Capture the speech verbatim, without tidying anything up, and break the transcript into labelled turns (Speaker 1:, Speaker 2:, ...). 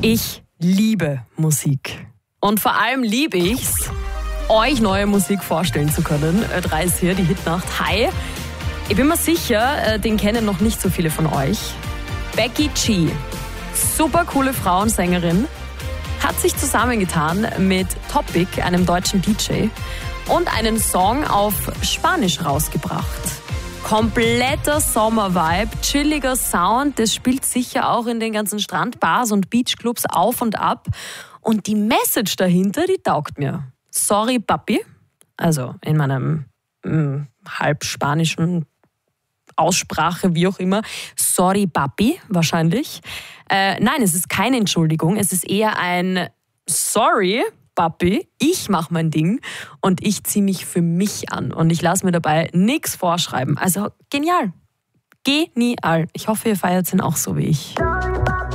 Speaker 1: Ich liebe Musik. Und vor allem liebe ich's, euch neue Musik vorstellen zu können. Ö drei ist hier, die Hitnacht. Hi. Ich bin mir sicher, den kennen noch nicht so viele von euch. Becky G, super coole Frau und Sängerin, hat sich zusammengetan mit Topic, einem deutschen D J, und einen Song auf Spanisch rausgebracht. Kompletter Sommer-Vibe, chilliger Sound, das spielt sicher auch in den ganzen Strandbars und Beachclubs auf und ab. Und die Message dahinter, die taugt mir. Sorry, Papi, also in meinem mh, halb spanischen Aussprache, wie auch immer. Sorry, Papi, wahrscheinlich. Äh, nein, es ist keine Entschuldigung, es ist eher ein Sorry, Papi, ich mache mein Ding und ich ziehe mich für mich an und ich lasse mir dabei nichts vorschreiben. Also genial, genial. Ich hoffe, ihr feiert ihn auch so wie ich.